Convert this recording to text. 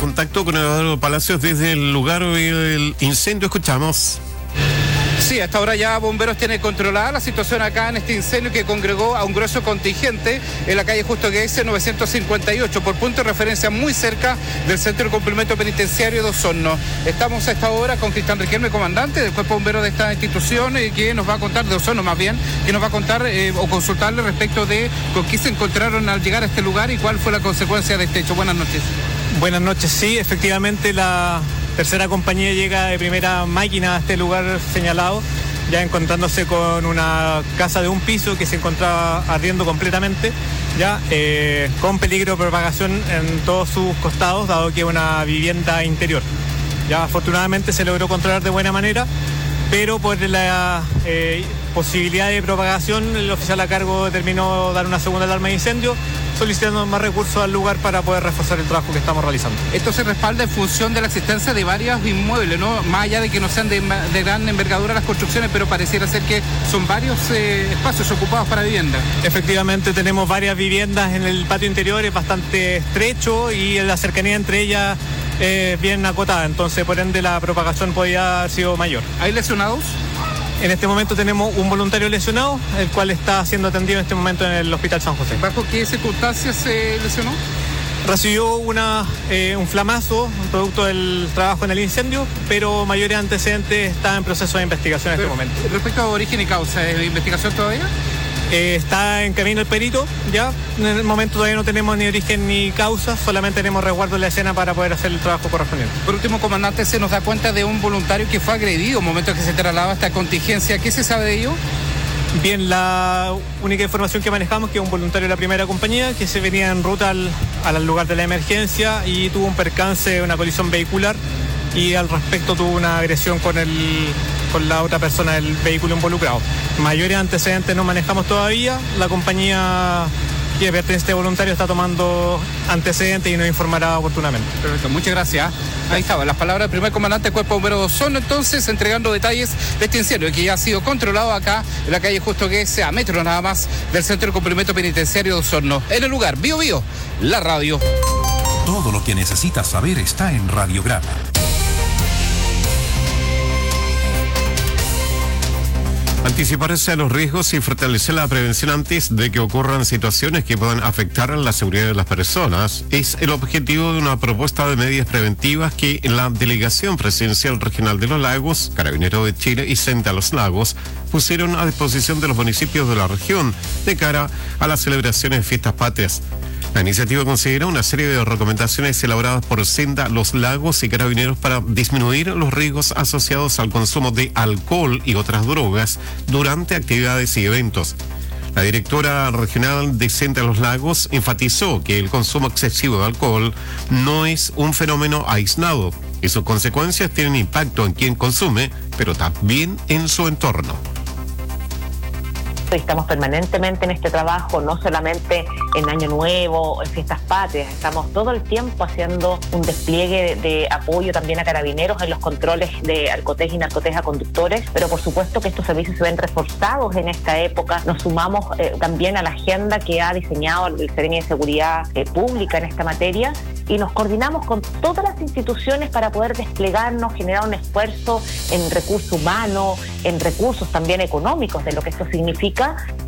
contacto con Eduardo Palacios desde el lugar del incendio. Escuchamos. Sí, hasta ahora ya bomberos tienen controlada la situación acá en este incendio que congregó a un grueso contingente en la calle Justo Geise 958, por punto de referencia muy cerca del Centro de Complemento Penitenciario de Osorno. Estamos a esta hora con Cristian Riquelme, comandante del Cuerpo Bombero de esta institución, que nos va a contar, de Osorno más bien, que nos va a contar o consultarle respecto de con qué se encontraron al llegar a este lugar y cuál fue la consecuencia de este hecho. Buenas noches. Buenas noches, sí, efectivamente la tercera compañía llega de primera máquina a este lugar señalado, ya encontrándose con una casa de un piso que se encontraba ardiendo completamente, ya con peligro de propagación en todos sus costados, dado que es una vivienda interior. Ya afortunadamente se logró controlar de buena manera, pero por la posibilidad de propagación, el oficial a cargo determinó dar una segunda alarma de incendio, solicitando más recursos al lugar para poder reforzar el trabajo que estamos realizando. Esto se respalda en función de la existencia de varios inmuebles, ¿no? Más allá de que no sean de gran envergadura las construcciones, pero pareciera ser que son varios espacios ocupados para vivienda. Efectivamente, tenemos varias viviendas en el patio interior, es bastante estrecho y la cercanía entre ellas es bien acotada, entonces por ende la propagación podría haber sido mayor. ¿Hay lesionados? En este momento tenemos un voluntario lesionado, el cual está siendo atendido en este momento en el Hospital San José. ¿Bajo qué circunstancias se lesionó? Recibió un flamazo, producto del trabajo en el incendio, pero mayores antecedentes está en proceso de investigación en este momento. Respecto a origen y causa, ¿de investigación todavía? Está en camino el perito, ya. En el momento todavía no tenemos ni origen ni causa, solamente tenemos resguardo en la escena para poder hacer el trabajo correspondiente. Por último, comandante, se nos da cuenta de un voluntario que fue agredido en el momento en que se trasladaba esta contingencia. ¿Qué se sabe de ello? Bien, la única información que manejamos es que un voluntario de la primera compañía que se venía en ruta al lugar de la emergencia y tuvo un percance, una colisión vehicular, y al respecto tuvo una agresión con la otra persona del vehículo involucrado. Mayores antecedentes no manejamos todavía. La compañía que pertenece a este voluntario está tomando antecedentes y nos informará oportunamente. Perfecto, muchas gracias. Ahí estaban las palabras del primer comandante del Cuerpo Bombero de Osorno, entonces entregando detalles de este incendio que ya ha sido controlado acá en la calle Justo Geise, a metros nada más del Centro de Complemento Penitenciario de Osorno. En el lugar, Bio Bio, la radio. Todo lo que necesitas saber está en Radiograma. Anticiparse a los riesgos y fortalecer la prevención antes de que ocurran situaciones que puedan afectar a la seguridad de las personas es el objetivo de una propuesta de medidas preventivas que la Delegación Presidencial Regional de los Lagos, Carabineros de Chile y Senda Los Lagos pusieron a disposición de los municipios de la región de cara a las celebraciones de fiestas patrias. La iniciativa considera una serie de recomendaciones elaboradas por Senda Los Lagos y Carabineros para disminuir los riesgos asociados al consumo de alcohol y otras drogas durante actividades y eventos. La directora regional de Senda Los Lagos enfatizó que el consumo excesivo de alcohol no es un fenómeno aislado y sus consecuencias tienen impacto en quien consume, pero también en su entorno. Estamos permanentemente en este trabajo, no solamente en Año Nuevo, en fiestas patrias, estamos todo el tiempo haciendo un despliegue de apoyo también a carabineros en los controles de alcotés y narcotés a conductores, pero por supuesto que estos servicios se ven reforzados en esta época. Nos sumamos también a la agenda que ha diseñado el Seremi de Seguridad Pública en esta materia y nos coordinamos con todas las instituciones para poder desplegarnos, generar un esfuerzo en recursos humanos, en recursos también económicos de lo que esto significa